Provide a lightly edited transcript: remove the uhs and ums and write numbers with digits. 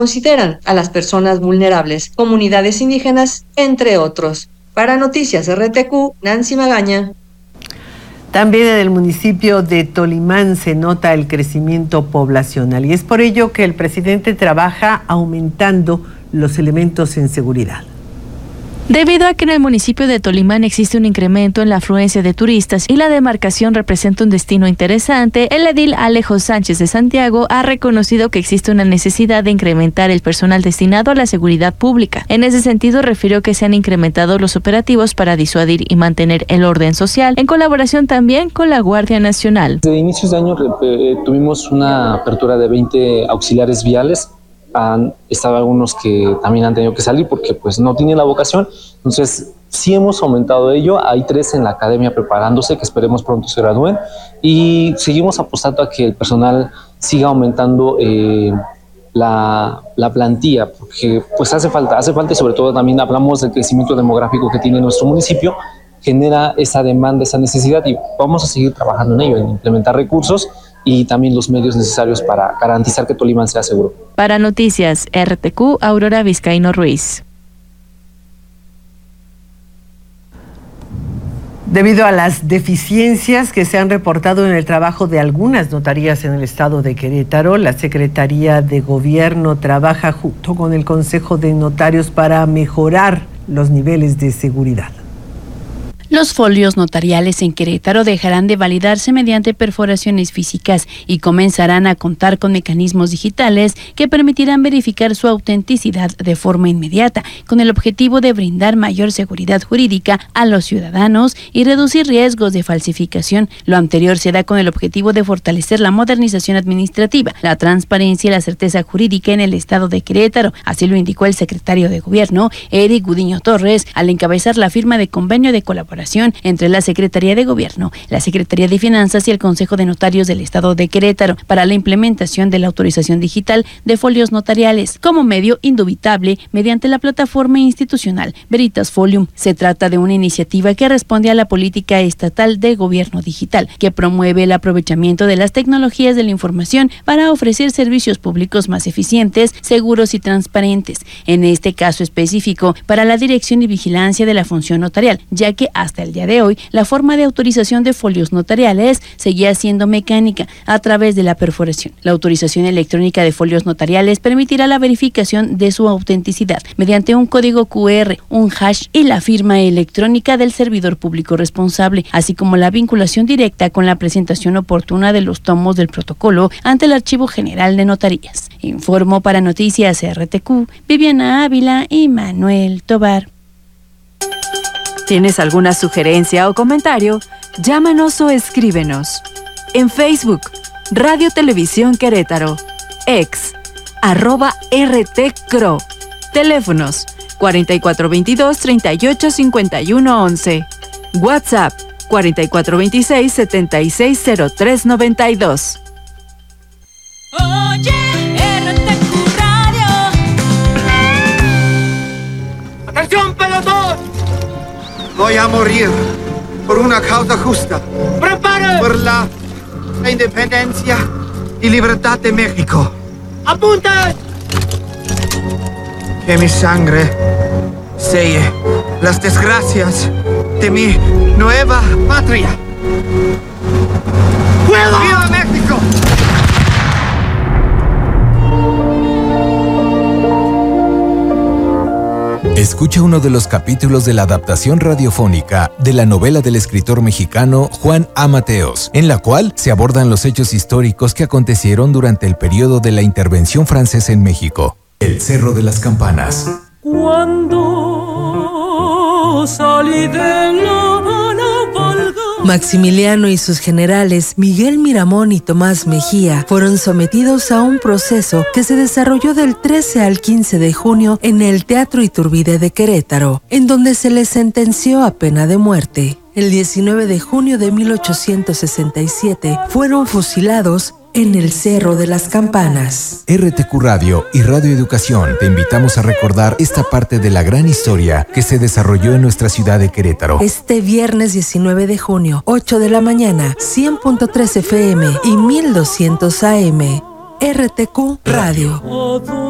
consideran a las personas vulnerables, comunidades indígenas, entre otros. Para Noticias RTQ, Nancy Magaña. También en el municipio de Tolimán se nota el crecimiento poblacional y es por ello que el presidente trabaja aumentando los elementos en seguridad. Debido a que en el municipio de Tolimán existe un incremento en la afluencia de turistas y la demarcación representa un destino interesante, el edil Alejo Sánchez de Santiago ha reconocido que existe una necesidad de incrementar el personal destinado a la seguridad pública. En ese sentido, refirió que se han incrementado los operativos para disuadir y mantener el orden social, en colaboración también con la Guardia Nacional. Desde inicios de año tuvimos una apertura de 20 auxiliares viales. Han estado algunos que también han tenido que salir porque pues no tienen la vocación, entonces sí hemos aumentado ello. Hay 3 en la academia preparándose que esperemos pronto se gradúen y seguimos apostando a que el personal siga aumentando la plantilla porque pues hace falta y sobre todo también hablamos del crecimiento demográfico que tiene nuestro municipio, genera esa demanda, esa necesidad y vamos a seguir trabajando en ello, en implementar recursos y también los medios necesarios para garantizar que Tolimán sea seguro. Para Noticias RTQ, Aurora Vizcaíno Ruiz. Debido a las deficiencias que se han reportado en el trabajo de algunas notarías en el estado de Querétaro, la Secretaría de Gobierno trabaja junto con el Consejo de Notarios para mejorar los niveles de seguridad. Los folios notariales en Querétaro dejarán de validarse mediante perforaciones físicas y comenzarán a contar con mecanismos digitales que permitirán verificar su autenticidad de forma inmediata, con el objetivo de brindar mayor seguridad jurídica a los ciudadanos y reducir riesgos de falsificación. Lo anterior se da con el objetivo de fortalecer la modernización administrativa, la transparencia y la certeza jurídica en el estado de Querétaro. Así lo indicó el secretario de Gobierno, Eric Gudiño Torres, al encabezar la firma de convenio de colaboración entre la Secretaría de Gobierno, la Secretaría de Finanzas y el Consejo de Notarios del Estado de Querétaro para la implementación de la autorización digital de folios notariales como medio indubitable mediante la plataforma institucional Veritas Folium. Se trata de una iniciativa que responde a la política estatal de gobierno digital, que promueve el aprovechamiento de las tecnologías de la información para ofrecer servicios públicos más eficientes, seguros y transparentes. En este caso específico, para la dirección y vigilancia de la función notarial, ya que hasta el día de hoy, la forma de autorización de folios notariales seguía siendo mecánica a través de la perforación. La autorización electrónica de folios notariales permitirá la verificación de su autenticidad mediante un código QR, un hash y la firma electrónica del servidor público responsable, así como la vinculación directa con la presentación oportuna de los tomos del protocolo ante el Archivo General de Notarías. Informó para Noticias RTQ, Viviana Ávila y Manuel Tobar. ¿Tienes alguna sugerencia o comentario? Llámanos o escríbenos. En Facebook, Radio Televisión Querétaro. Ex, @RTCRO. Teléfonos, 4422-385111. WhatsApp, 4426-760392. Oye, RTQ Radio. ¡Atención, pelotón! Voy a morir por una causa justa. ¡Prepare! Por la independencia y libertad de México. ¡Apunten! Que mi sangre selle las desgracias de mi nueva patria. ¡Viva México! Escucha uno de los capítulos de la adaptación radiofónica de la novela del escritor mexicano Juan A. Mateos, en la cual se abordan los hechos históricos que acontecieron durante el periodo de la intervención francesa en México. El Cerro de las Campanas. Cuando salí de la Maximiliano y sus generales, Miguel Miramón y Tomás Mejía, fueron sometidos a un proceso que se desarrolló del 13 al 15 de junio en el Teatro Iturbide de Querétaro, en donde se les sentenció a pena de muerte. El 19 de junio de 1867 fueron fusilados en el Cerro de las Campanas. RTQ Radio y Radio Educación te invitamos a recordar esta parte de la gran historia que se desarrolló en nuestra ciudad de Querétaro. Este viernes 19 de junio, 8 de la mañana, 100.3 FM y 1200 AM. RTQ Radio.